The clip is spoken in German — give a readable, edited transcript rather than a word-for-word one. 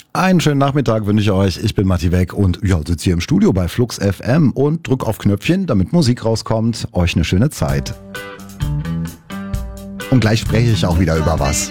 Einen schönen Nachmittag wünsche ich euch. Ich bin Matti Weck und ja, sitze hier im Studio bei Flux FM und drück auf Knöpfchen, damit Musik rauskommt. Euch eine schöne Zeit. Und gleich spreche ich auch wieder über was.